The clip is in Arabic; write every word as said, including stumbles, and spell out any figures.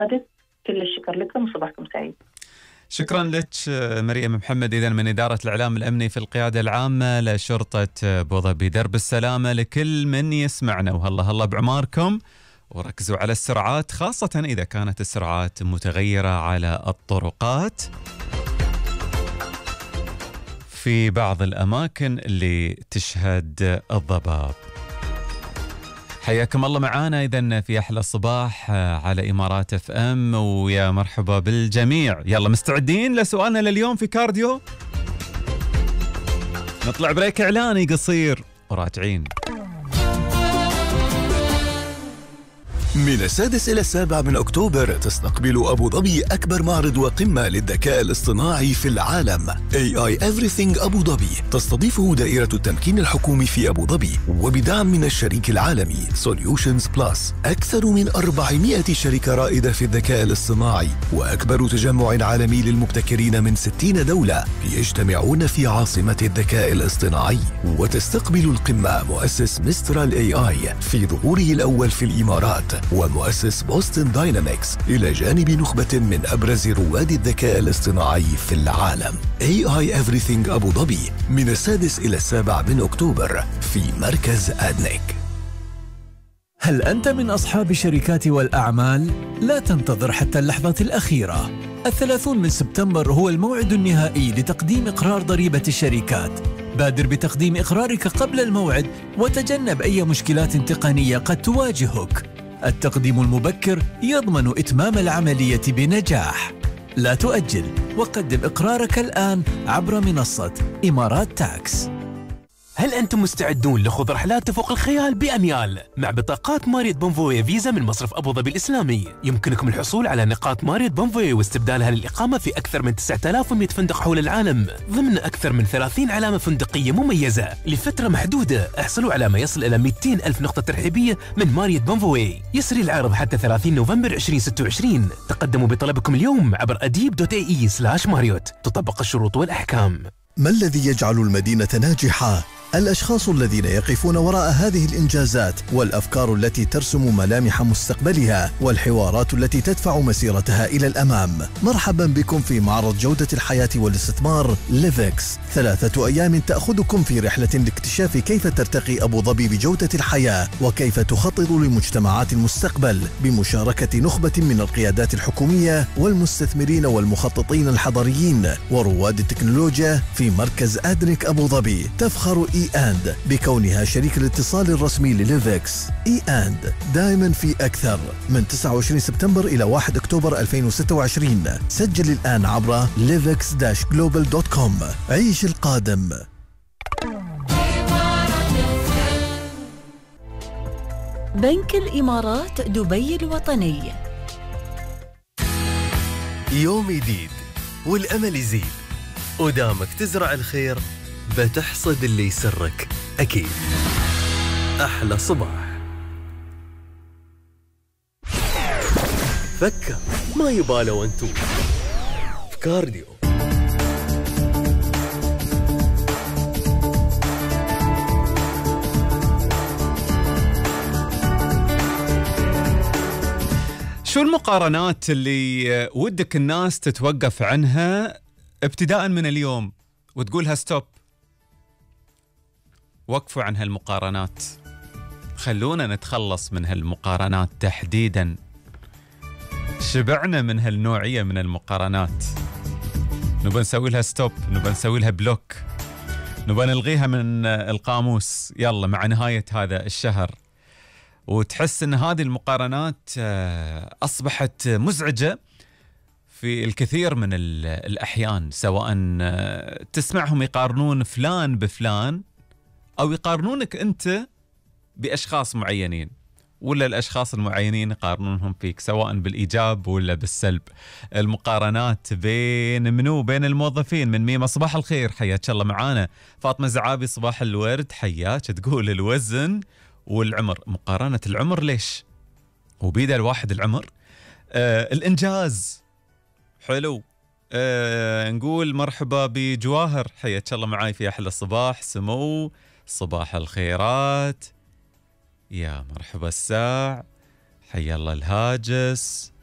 غدت. كل الشكر لكم وصباحكم سعيد. شكرا لك مريم محمد، إذن من إدارة الإعلام الأمني في القيادة العامة لشرطة أبوظبي. درب السلامة لكل من يسمعنا، وهلا هلا بعماركم، وركزوا على السرعات، خاصة إذا كانت السرعات متغيرة على الطرقات في بعض الأماكن اللي تشهد الضباب. حياكم الله معانا إذن في أحلى الصباح على إمارات اف ام، ويا مرحبا بالجميع. يلا مستعدين لسؤالنا لليوم في كارديو؟ نطلع بريك إعلاني قصير وراجعين. من السادس إلى السابع من أكتوبر تستقبل أبو ظبي أكبر معرض وقمة للذكاء الاصطناعي في العالم. إيه آي Everything أبو ظبي تستضيفه دائرة التمكين الحكومي في أبو ظبي وبدعم من الشريك العالمي Solutions Plus. أكثر من أربعمائة شركة رائدة في الذكاء الاصطناعي وأكبر تجمع عالمي للمبتكرين من ستين دولة يجتمعون في عاصمة الذكاء الاصطناعي. وتستقبل القمة مؤسس مسترال إيه آي في ظهوره الأول في الإمارات، ومؤسس بوستن داينامكس إلى جانب نخبة من أبرز رواد الذكاء الاصطناعي في العالم. إيه آي Everything أبو ظبي من السادس إلى السابع من أكتوبر في مركز أدنك. هل أنت من أصحاب الشركات والأعمال؟ لا تنتظر حتى اللحظة الأخيرة. الثلاثون من سبتمبر هو الموعد النهائي لتقديم إقرار ضريبة الشركات. بادر بتقديم إقرارك قبل الموعد وتجنب أي مشكلات تقنية قد تواجهك. التقديم المبكر يضمن إتمام العملية بنجاح. لا تؤجل وقدم إقرارك الآن عبر منصة إمارات تاكس. هل أنتم مستعدون لخوض رحلات تفوق الخيال بأميال؟ مع بطاقات ماريت بونفوي فيزا من مصرف أبو ظبي الإسلامي يمكنكم الحصول على نقاط ماريت بونفوي واستبدالها للإقامة في أكثر من تسعة آلاف ومئة فندق حول العالم ضمن أكثر من ثلاثين علامة فندقية مميزة لفترة محدودة. احصلوا على ما يصل إلى مئتين ألف نقطة ترحيبية من ماريت بونفوي. يسري العرض حتى ثلاثين نوفمبر ألفين وستة وعشرين. تقدموا بطلبكم اليوم عبر أديب دوت إيه إي سلاش ماريوت. تطبق الشروط والأحكام. ما الذي يجعل المدينة ناجحة؟ الأشخاص الذين يقفون وراء هذه الإنجازات، والأفكار التي ترسم ملامح مستقبلها، والحوارات التي تدفع مسيرتها إلى الأمام. مرحبا بكم في معرض جودة الحياة والاستثمار ليفكس، ثلاثة أيام تأخذكم في رحلة لاكتشاف كيف ترتقي أبو ظبي بجودة الحياة، وكيف تخطط لمجتمعات المستقبل بمشاركة نخبة من القيادات الحكومية والمستثمرين والمخططين الحضريين ورواد التكنولوجيا في مركز أدنك أبو ظبي. تفخر إي آند بكونها شريك الاتصال الرسمي لليفكس. إي آند دائما في أكثر. من تسعة وعشرين سبتمبر إلى واحد أكتوبر ألفين وستة وعشرين. سجل الآن عبر ليفكس جلوبال دوت كوم. عيش القادم. بنك الإمارات دبي الوطني. يوم جديد والأمل يزيد، ودامك تزرع الخير بتحصد اللي يسرك أكيد. أحلى صباح. فكر ما يباله وانتو في كارديو. شو المقارنات اللي ودك الناس تتوقف عنها ابتداء من اليوم وتقولها ستوب؟ وقفوا عن هالمقارنات، خلونا نتخلص من هالمقارنات تحديدا. شبعنا من هالنوعية من المقارنات، نبى نسوي لها ستوب، نبى نسوي لها بلوك، نبى نلغيها من القاموس يلا مع نهاية هذا الشهر. وتحس ان هذه المقارنات أصبحت مزعجة في الكثير من الأحيان، سواء تسمعهم يقارنون فلان بفلان أو يقارنونك أنت بأشخاص معينين، ولا الأشخاص المعينين يقارنونهم فيك سواء بالإيجاب ولا بالسلب. المقارنات بين منو؟ بين الموظفين. من ميمة صباح الخير، حياك الله معانا. فاطمة زعابي صباح الورد، حياك. تقول الوزن والعمر. مقارنة العمر ليش؟ وبيدا الواحد العمر. آه الإنجاز حلو. آه نقول مرحبا بجواهر، حياك الله معاي في أحلى الصباح. سمو صباح الخيرات، يا مرحبا الساع، حيا الله الهاجس.